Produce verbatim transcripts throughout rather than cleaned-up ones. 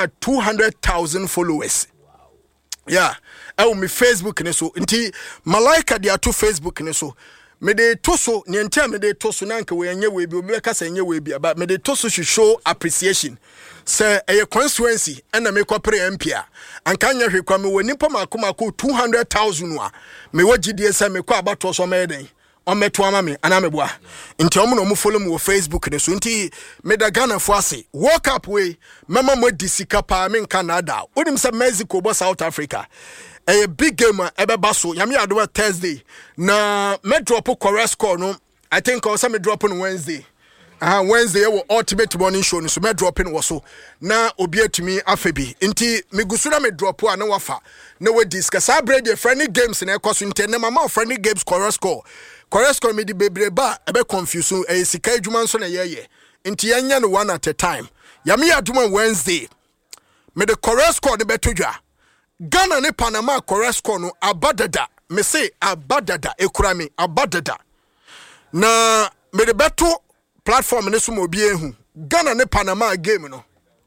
yenya two hundred thousand followers. Yeah, I me Facebook ne so. Nti Malaika dia to Facebook ne so. Me de to so, ni enti me de to so na nka we enye we bi obi ka say enye we bi but me de to so should show appreciation. Say a constituency and na me kwapre M P a. Anka nya hwe kwa me woni pa makoma ko two hundred thousand wa. Me wagidie say me kwa abato so me den. On meto ama me ana meboa nti omo no mo follow me wo Facebook ne so nti me da Ghana fo ase walk up way mama mo disika pa me Canada onim say Mexico bo South Africa a big game ebeba so yame ado Thursday na me drop correct score no I think I me drop on Wednesday ah Wednesday wo ultimate morning show no so me drop in wo so na obi atumi afebi nti me gusuna me drop a na wafa na we discuss abrede friendly games na ekoso nti na mama friendly games correct score correct score me di bebreba ebe confuse e sika adwuma nso na yeye nti yanya no one at a time yame adwuma Wednesday me the correct score de betodwa Ghana ne Panama correct score no abadada me say abadada ekura me abadada na me the beto platform ne so mo bi ehu Ghana ne Panama game no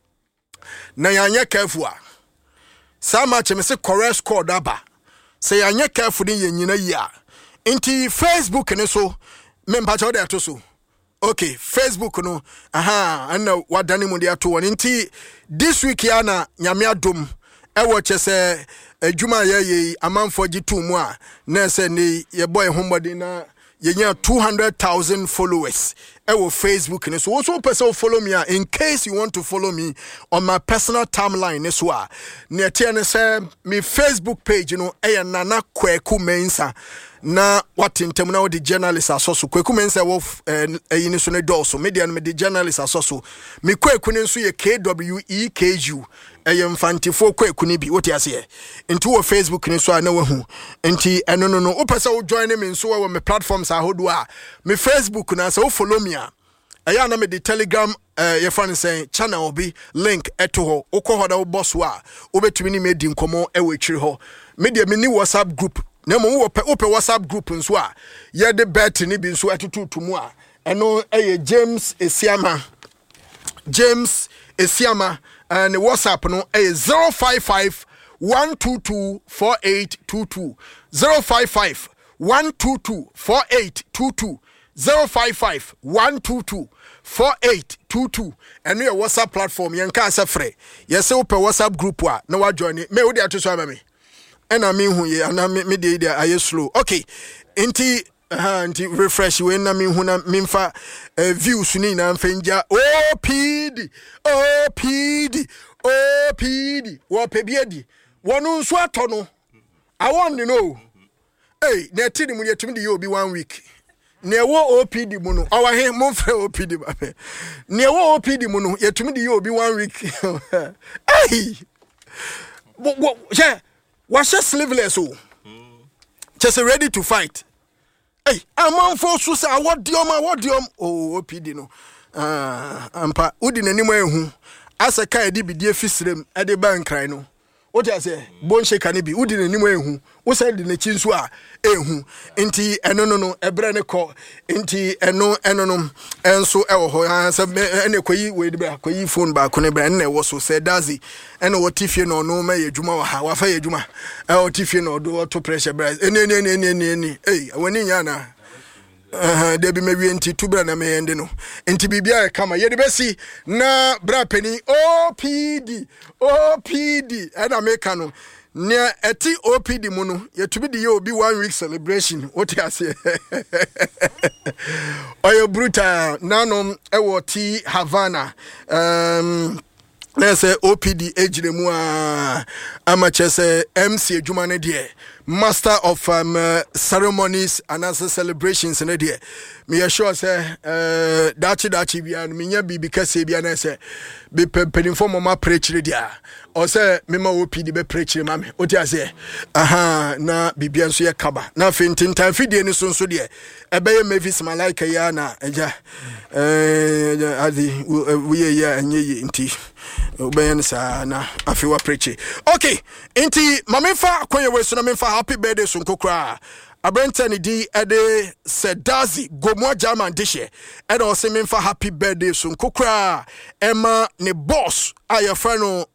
na yanya careful a sa match me say correct score daba say yanya careful ni yenyina yi a inti Facebook ne so member cho dey to so okay Facebook no aha ana wadane mu dey to won inti this week ya na nyame adom e wo chese adwuma ye amanfo gitu mu a na se ne ye boy hombody na yenya two hundred thousand followers ewo Facebook ne so also person follow me in case you want to follow me on my personal timeline so a ne tie ne say me Facebook page you know e Nana Kweku Mensa na watintem na the journalist asoso Kweku Mensa wo eh ni so ne do media no me the journalist asoso me Kweku ne so ye K W E K U eye mfantifo Kweku ne bi wote ase nti wo Facebook ne so a na wahu nti eno no no wo pese wo join me nso wo me platforms ahodo a me Facebook na so wo follow me a eye na me the Telegram uh, your friend saying channel bi link eto ho ukọ ho da boss wa obetumi ni me di nkomo e we twiri ho media me ni WhatsApp group na mo wo pe WhatsApp group nso a ye de bet ni bi nso atututu mu a eno eye James Esiama James Esiama and WhatsApp no eye zero five five one two two four eight two two zero five five one two two four eight two two zero five five one two two four eight two two and your WhatsApp platform yen ka sa free yes say open WhatsApp group wa na wa join me we dey atoso ama me and I mean hu ye and me dey dey aye slow okay nti ha nti refresh we na me hu na memfa views ni na mfenja O P D O P D O P D wo pebiedi wonu nso ato no I want to know hey na ti ni mu ye tumi dey obi one week ne wo O P D mu no awa he mo fre O P D ba pe ne wo O P D mu no yetumi di obi one week hey wo wo je wa she sleeveless o just ready to fight hey amon for so say awodiom awodiom oh O P D no ah ampa udi nanim ehu asaka edi bidie fisrem e de ban kran no what I say bon shake ani bi udi nanim ehu wo say de na chinso a ehu nti eno no no ebre ne ko nti eno eno no enso ewo ho ansa ene koyi we de bra koyi phone ba ko ne bra ne wo so say dazi ene wo tifie no no ma yedwuma wa ha wa fa yedwuma e wo tifie no do to pressure bra ene ene ene ene ene eh woni nya na uh debi mewie nti tu bra na me ende no nti bibia e kama ye de besi na bra pani O P D O P D ana meka no ne eti O P D mu no yetubi de ye obi one week celebration what you say oyo brutal nanom e wo ti Havana um let's say O P D ejire mu a amache say M C adwuma ne de master of um, uh, ceremonies and also celebrations in there me sure say uh dachi dachi bia me nya bi because bia na say be penin for mama preach there or say me ma O P D be preach ma me o ti say aha na bibia nso ye kaba na fintin tan fidie ni so nso de e be Mavis Malaika ya na eja eh adi we ya anye yi nti obeyan sa na afi wa preach okay nti mamefa kwenye we so na mefa happy birthday so nkokra Abrentani di ede Sedazi Gomo German dishe ede o se mefa happy birthday so nkokra Emma ne boss ayefano